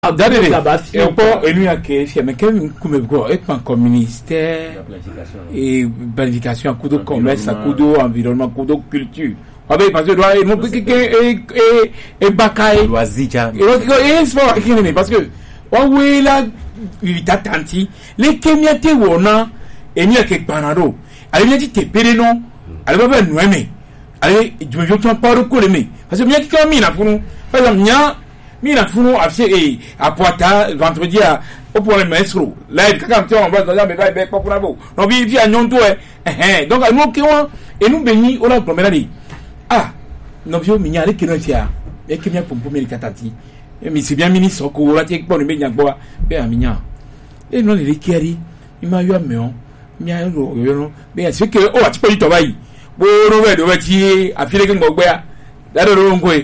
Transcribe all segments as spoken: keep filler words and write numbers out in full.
D'ailleurs, et encore, et nous, que c'est mais quel comme quoi, et pas ministère et planification, coup de commerce, coup de environnement, coup de culture. Avec parce que doit et mon que et et et bakaï. Loisir. Et c'est pas qui n'est parce que on oui là il t'a tanti les kemiate wona et ni avec panado. Elle vient dit te péré non. Elle va venir nous aimer. Allez, je me jette pas au collemé parce que bien qui comme il a pour nous. Par exemple, nya mina funu afse à Poita vendredi à au point maestro là quand tu on va dans mais là pas pour abo non vi vi anyonto eh donc nous qui on et nous béni on a promenade ah non vieux minya les kinotia et qui vient pour pour me katati mais c'est bien ministre ko la ti bon me nya gbo be minya et non les keri il m'a eu ameon mia ro yo no be c'est que o ati poli to bayi bo ro we do we ti afile ke ngogbe a dado ro ngwe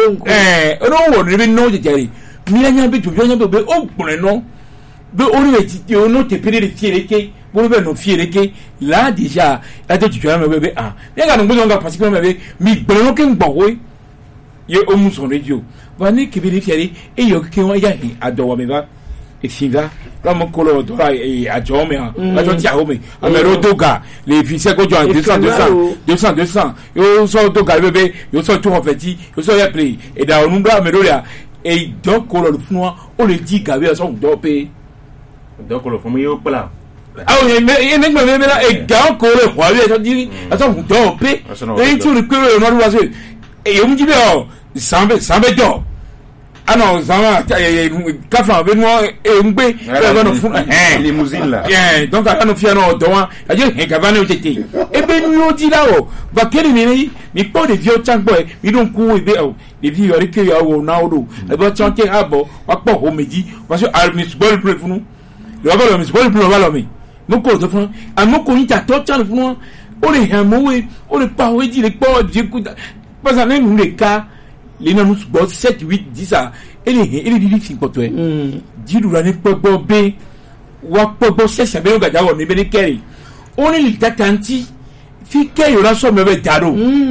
eh ono wo ni no jejeri mi anya be jojo anya be o gbon no be ori we ti o no te pere de fiereke bo be no fiereke là déjà la te jojo anya be ah e ga no gbo nga parce que me mi gbon no ke ngbo we ye o mu son radio ba ni ke be fiere e yo ke won ya hin adowo me ba e finga comme colo dora et à Jome la tonti a home amero doga les fils ko jo deux cents deux cents deux cents yo so doga bebe yo so tout en fait yo so ya play et da onumba amero ya et donc colo le fnoa on le dit gabe so dopé donc colo fo yo pla ah oui mais il n'est pas même là et donc colo wa le so dit so dopé et tout le que no wa so et yo mji be o sambe sambe do ah non ça kafa be no e ngbe be no fun eh limousine là eh donc à no fia no do wa a je he ka va no tete e be no di la o ba keri mi mi po de vieux changbo mi don ku e be o de vi yori ke ya wo na o do e ba chante abo wa po ho meji parce que al mis bol plus funu le ba lo mis bol plus ba lo mi mo ko to fun a mo ko ni ta to chan funu o le han mo we o le pa we di le po di ku parce que même le cas les nous boss sept huit dix ça et les et les dix fin poto eh di lu rani popo be wa popo se se be o gaja wo ni be ni keri oni li tatanti fi ke yo la so me be daro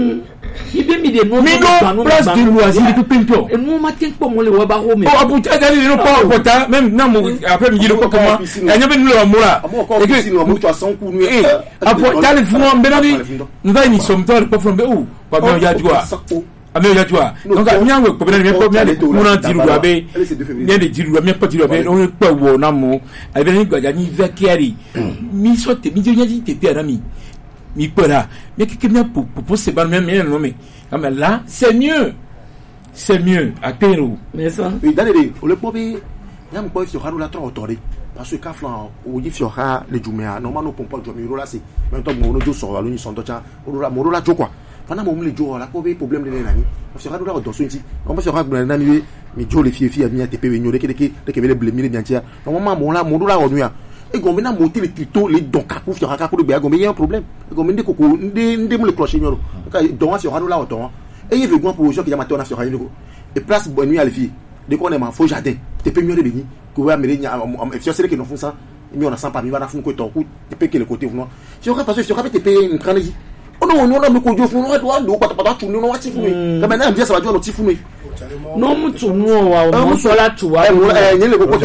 ibe mi de no mi no place de loisir de pimpo et nous matin ko mo le wa ba ho me o abuta dali no po pota même na mo après mi le ko comment ya nya be nu le mura et que nous mo to asan ku nu e apo dali fu mo be na ni nda ni somtor ko from be o pa me ya jua ame ya tu a donc mi anwe ko be na mi ko mi ale ku na diru abe ni de diru mi ko diru abe o pe wo na mo abe ni gbaja ni vekeri mi so te mi je nya ti te na mi mi pera mais que mi pour pour se ban même non mais mais là c'est mieux c'est mieux à Pérou mais ça oui d'ailleurs le pobe yam ko fi haru la trop autorité parce que kaflan o yi fi ha le jumea normalement pompo jomi ro la c'est même temps mo no jo so lo ni son to cha ro la mo ro la jo quoi pendant mon le jour la pauvre problème de l'année on se radou là dans son ici on se radou dans l'année mais jo les filles filles bien te payer de que de que les blêmer bien tiens normalement mon là mon là on nuit et gombe na monter les tutos les donc à pour faire pour le gombe il y a un problème gombe de coco de de le clocher nyoro donc se radou là autant et il veut grand pour gens qui amateur na se radou et place bonne nuit à les filles de qu'on est en faux jardin te payer mieux de béni que ouais mais il faut c'est que non font ça mais on a sans pas mi va na font que ton coup te payer le côté non je crois parce que je crois te payer une grande oh non non non ko jo fun no do do pata pata tu no wa ti fun mi ka me na ndia sa ba jo no ti fun mi no mu tu no wa mo so la tu wa eh ni le ko ko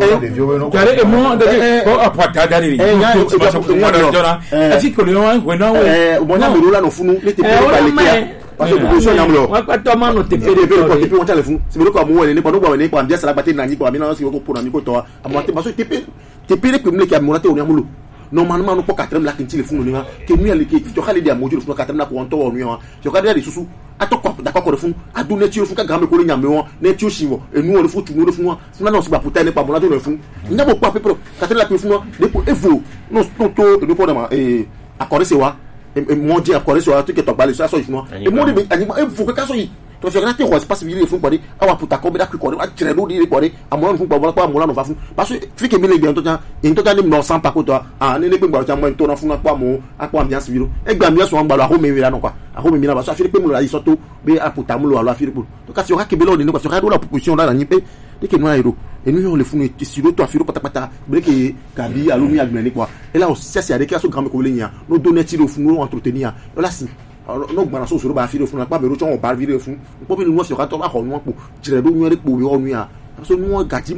eh jare e mo de ko apata dali eh nya o ja ko mo do jona e fi ko le wa we na we eh mo nya me la no funu le te pe ba le kia parce que ko so nya mo wa pa to ma no te pe de pe ko te pe won tele fun se me ko mo we ni pa no gba we ni pa ndia sa la ba te na ni ko mi na si ko po na ni ko to amo te ba so te pe te pe le pe me le kia mo na te o ni amulo normalement nous pas quatrième là qui le font nous que nous aller qui tu aller des modules font quatrième là pour on to nous tu regardes des sous à to quoi d'accord ko font à donner tu font ka grand ko nyame won na tu chiwo et nous on le faut tout nous le font nous non c'est pas pour tailler pas bon là le font il n'y a pas peu quatrième là pour font des pour evo non to nous pas et accorder c'est wa et mon dire accorder c'est wa tout que to balé ça so font et mon de animal il faut que ça soit to fi grate ko space bi le fun pare awa puta ko be da ko a tire do di pare amon fun pa wala pa mo la no fa fun parce que fi ke mi le bi en to tan en to tan ni no san pa ko to ah ni le pe gba mo to na fun pa mo apa ambiance bi ro e gba mi so an gba lo a ho me wi la no kwa a ho me mi na ba so a fi pe mo la yi so to be a puta mo lo a fi pe to ka si o ka ke be lo ni ko so ka do la proposition la ni pe de ke no aero et nous le fun ti si do to a fi ro pata pata be ke ka bi alu mi agbe ni kwa et là on cesse ya de ka so grand me ko le nya no donner ti ro fun no entretenir là si no gbana so so ba fi ro fun pa be ro chon o ba vi ro fun po be nu so ka to ba ho nu po jire do nu re po yo nu ya parce que nous gadi